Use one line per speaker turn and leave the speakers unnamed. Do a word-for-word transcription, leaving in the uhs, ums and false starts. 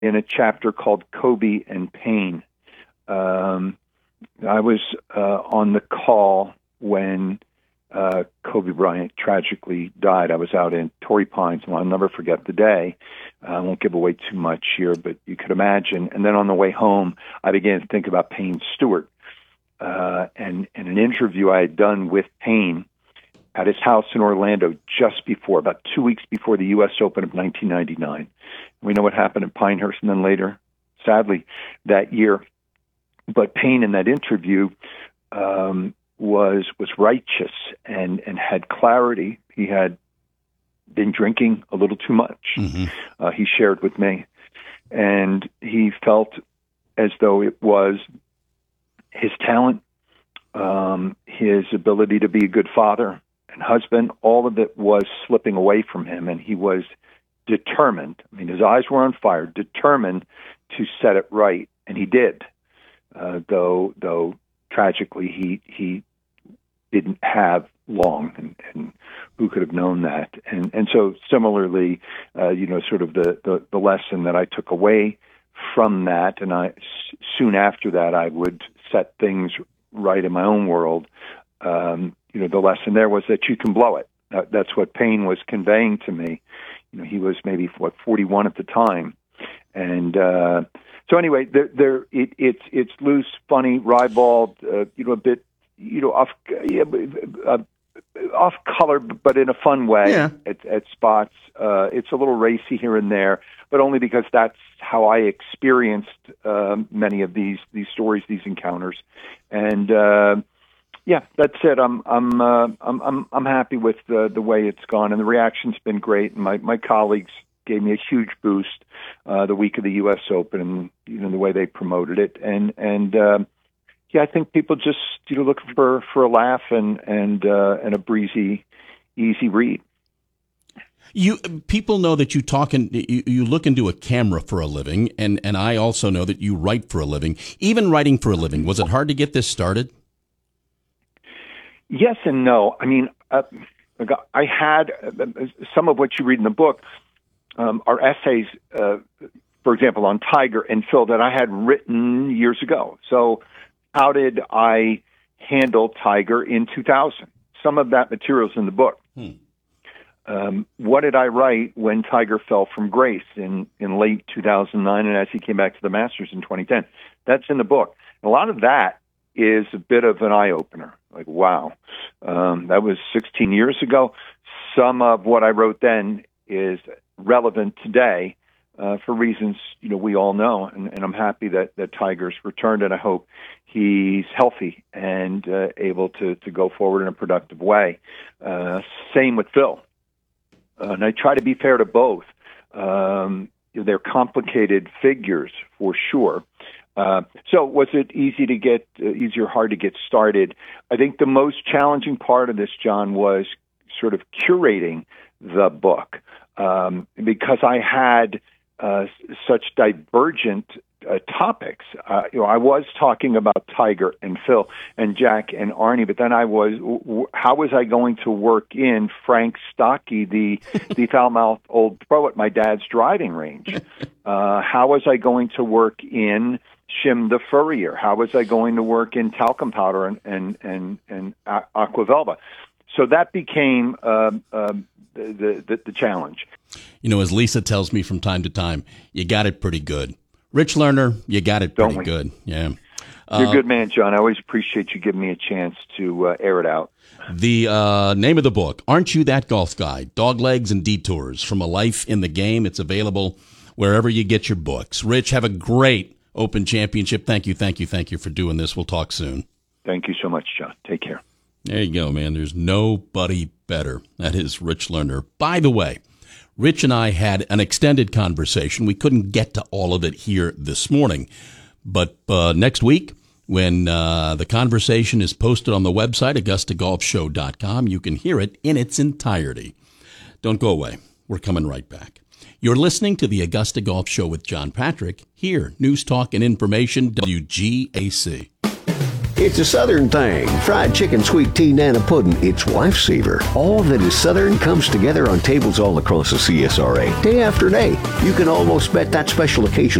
in a chapter called Kobe and Pain. Um, I was uh, on the call when uh, Kobe Bryant tragically died. I was out in Torrey Pines, and I'll never forget the day. Uh, I won't give away too much here, but you could imagine. And then on the way home, I began to think about Payne Stewart uh, and, and an interview I had done with Payne at his house in Orlando just before, about two weeks before the U S Open of nineteen ninety-nine. We know what happened at Pinehurst and then later, sadly, that year. But Payne in that interview um, was was righteous and, and had clarity. He had been drinking a little too much. Mm-hmm. Uh, he shared with me. And he felt as though it was his talent, um, his ability to be a good father and husband, all of it was slipping away from him. And he was determined. I mean, his eyes were on fire, determined to set it right. And he did. Uh, though, though tragically, he he didn't have long, and, and who could have known that? And and so similarly, uh, you know, sort of the, the, the lesson that I took away from that, and I s- soon after that, I would set things right in my own world. Um, you know, the lesson there was that you can blow it. That, that's what Payne was conveying to me. You know, he was maybe what forty-one at the time, and. Uh, So anyway, there, there it, it's it's loose, funny, ribald, uh, you know, a bit, you know, off yeah, uh, off color, but in a fun way
yeah.
at, at spots. Uh, it's a little racy here and there, but only because that's how I experienced uh, many of these these stories, these encounters, and uh, yeah, that's it. I'm I'm uh, I'm I'm I'm happy with the the way it's gone, and the reaction's been great. And my my colleagues gave me a huge boost uh, the week of the U S Open, and you know the way they promoted it, and and uh, yeah, I think people just you know looking for, for a laugh and and uh, and a breezy, easy read.
You people know that you talk and you, you look into a camera for a living, and and I also know that you write for a living. Even writing for a living, was it hard to get this started?
Yes and no. I mean, uh, I had uh, some of what you read in the book. Um, are essays, uh, for example, on Tiger and Phil that I had written years ago. So how did I handle Tiger in two thousand? Some of that material's in the book. Hmm. Um, what did I write when Tiger fell from grace in, in late two thousand nine and as he came back to the Masters in twenty ten? That's in the book. And a lot of that is a bit of an eye-opener. Like, wow, um, that was sixteen years ago. Some of what I wrote then is relevant today uh, for reasons you know we all know, and, and I'm happy that, that Tiger's returned, and I hope he's healthy and uh, able to, to go forward in a productive way. Uh, same with Phil, uh, and I try to be fair to both. Um, they're complicated figures for sure. Uh, so was it easy to get, uh, easy or hard to get started? I think the most challenging part of this, John, was sort of curating the book. Um, because I had uh, such divergent uh, topics. Uh, you know, I was talking about Tiger and Phil and Jack and Arnie, but then I was, w- how was I going to work in Frank Stockey, the the foul-mouthed old pro at my dad's driving range? Uh, how was I going to work in Shim the Furrier? How was I going to work in talcum powder and and and, and Aquavelva? So that became uh, uh, the, the the challenge.
You know, as Lisa tells me from time to time, you got it pretty good. Rich Lerner, you got it pretty good. Yeah.
You're
uh,
a good man, John. I always appreciate you giving me a chance to uh, air it out.
The uh, name of the book, Aren't You That Golf Guy? Doglegs and Detours from a Life in the Game. It's available wherever you get your books. Rich, have a great Open Championship. Thank you, thank you, thank you for doing this. We'll talk soon.
Thank you so much, John. Take care.
There you go, man. There's nobody better. That is Rich Lerner. By the way, Rich and I had an extended conversation. We couldn't get to all of it here this morning. But uh, next week, when uh, the conversation is posted on the website, Augusta Golf Show dot com, you can hear it in its entirety. Don't go away. We're coming right back. You're listening to the Augusta Golf Show with John Patrick, here, News Talk and Information, W G A C.
It's a Southern thing. Fried chicken, sweet tea, nana pudding. It's lifesaver. All that is Southern comes together on tables all across the C S R A. Day after day. You can almost bet that special occasion